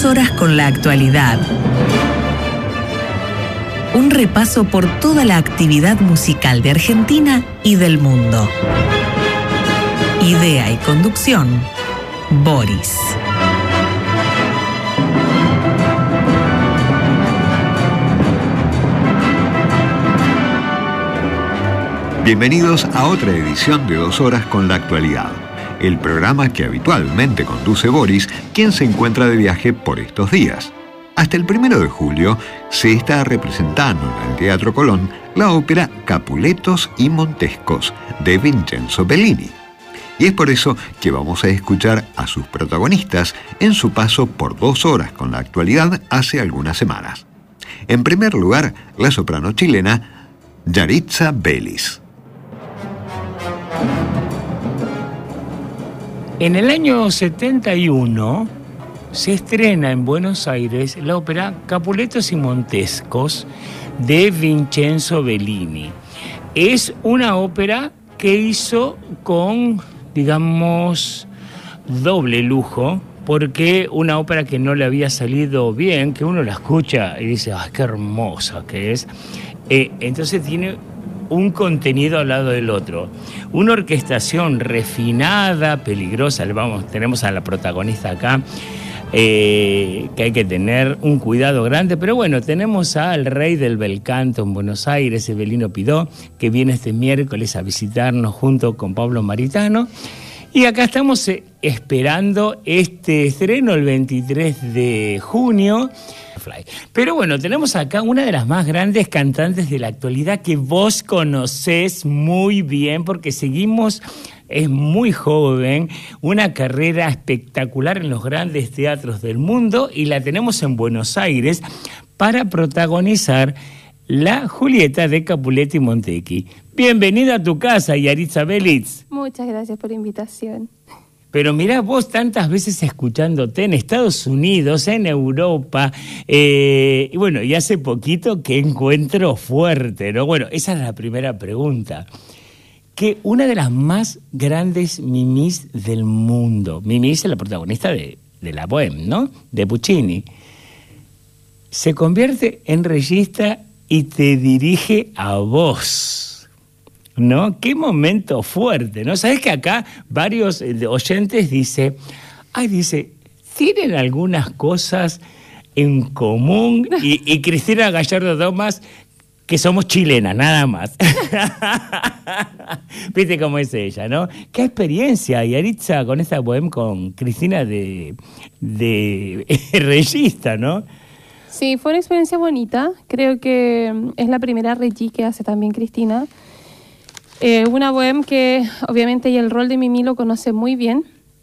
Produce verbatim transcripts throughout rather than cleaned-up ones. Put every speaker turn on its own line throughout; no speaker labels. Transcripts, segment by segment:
horas con la actualidad. Un repaso por toda la actividad musical de Argentina y del mundo. Idea y conducción, Boris.
Bienvenidos a otra edición de Dos Horas con la Actualidad, el programa que habitualmente conduce Boris, quien se encuentra de viaje por estos días. Hasta el primero de julio se está representando en el Teatro Colón la ópera Capuletos y Montescos de Vincenzo Bellini. Y es por eso que vamos a escuchar a sus protagonistas en su paso por Dos Horas con la Actualidad hace algunas semanas. En primer lugar, la soprano chilena Yaritza Vélez.
En el año setenta y uno se estrena en Buenos Aires la ópera Capuletos y Montescos de Vincenzo Bellini. Es una ópera que hizo con, digamos, doble lujo, porque una ópera que no le había salido bien, que uno la escucha y dice, ¡ay, qué hermosa que es! Eh, entonces tiene un contenido al lado del otro. Una orquestación refinada, peligrosa. Vamos, tenemos a la protagonista acá, eh, que hay que tener un cuidado grande. Pero bueno, tenemos al rey del bel canto en Buenos Aires, Evelino Pidó, que viene este miércoles a visitarnos junto con Pablo Maritano. Y acá estamos eh, esperando este estreno el veintitrés de junio. Pero bueno, tenemos acá una de las más grandes cantantes de la actualidad que vos conocés muy bien porque seguimos, es muy joven, una carrera espectacular en los grandes teatros del mundo y la tenemos en Buenos Aires para protagonizar la Julieta de Capuleto y Montescos. Bienvenida a tu casa, Yaritza Vélez.
Muchas gracias por la invitación.
Pero mirá, vos tantas veces escuchándote en Estados Unidos, en Europa, eh, y bueno, y hace poquito qué encuentro fuerte, ¿no? Bueno, esa es la primera pregunta. Que una de las más grandes mimís del mundo, Mimí es la protagonista de, de la Bohème, ¿no? De Puccini, se convierte en regista y te dirige a vos. ¿No? Qué momento fuerte, ¿no? ¿Sabés que acá varios oyentes dicen, ay, dice, tienen algunas cosas en común y, y Cristina Gallardo Domas, que somos chilenas, nada más. Viste cómo es ella, ¿no? Qué experiencia, Yaritza, con esta Bohème con Cristina de, de regista, ¿no?
Sí, fue una experiencia bonita. Creo que es la primera regi que hace también Cristina. Eh, una Bohème que obviamente y el rol de Mimí lo conoce muy bien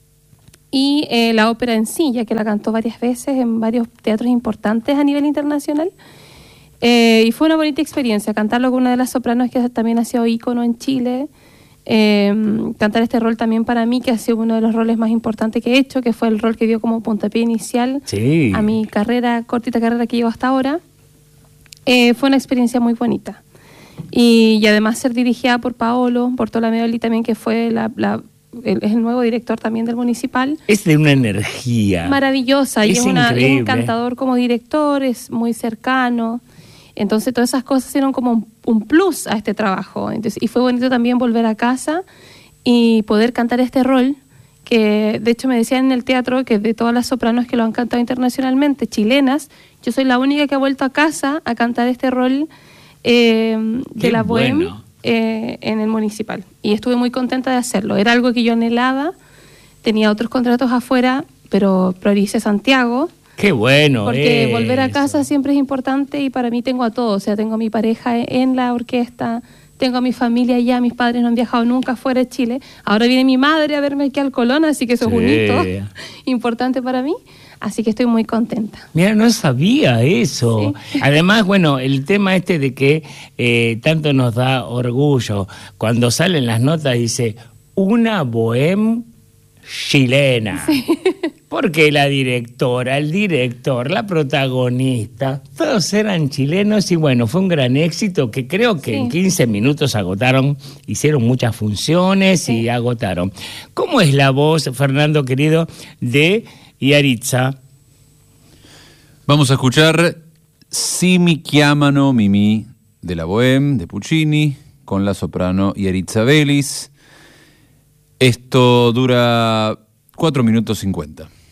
y eh, la ópera en sí, ya que la cantó varias veces en varios teatros importantes a nivel internacional, eh, y fue una bonita experiencia cantarlo con una de las sopranos que también ha sido ícono en Chile, eh, cantar este rol también para mí que ha sido uno de los roles más importantes que he hecho, que fue el rol que dio como puntapié inicial
sí.
a mi carrera, cortita carrera que llevo hasta ahora. Eh, fue una experiencia muy bonita. Y, y además ser dirigida por Paolo Bortolomeoli también, que fue la, la, el, es el nuevo director también del Municipal.
Es de una energía
maravillosa,
es
y es, una, es
increíble.
encantador como director, es muy cercano. Entonces todas esas cosas dieron como un, un plus a este trabajo. Entonces, y fue bonito también volver a casa y poder cantar este rol, que de hecho me decían en el teatro que de todas las sopranos que lo han cantado internacionalmente, chilenas, yo soy la única que ha vuelto a casa a cantar este rol Eh, de
Qué
la Bohème
bueno.
eh, en el Municipal, y estuve muy contenta de hacerlo. Era algo que yo anhelaba, tenía otros contratos afuera, pero prioricé Santiago.
Qué bueno.
Porque
eso.
volver a casa siempre es importante y para mí tengo a todos, o sea, tengo a mi pareja en la orquesta, tengo a mi familia allá, mis padres no han viajado nunca fuera de Chile, ahora viene mi madre a verme aquí al Colón, así que eso
Sí.
es un hito importante para mí. Así que estoy muy contenta.
Mira, no sabía eso.
Sí.
Además, bueno, el tema este de que eh, tanto nos da orgullo, cuando salen las notas dice, una Bohème chilena. Sí. Porque la directora, el director, la protagonista, todos eran chilenos y bueno, fue un gran éxito que creo que sí. en quince minutos agotaron, hicieron muchas funciones sí. y agotaron. ¿Cómo es la voz, Fernando querido, de Yaritza?
Vamos a escuchar Si mi chiamano Mimì de la Bohème, de Puccini, con la soprano Yeritza Belis. Esto dura cuatro minutos cincuenta.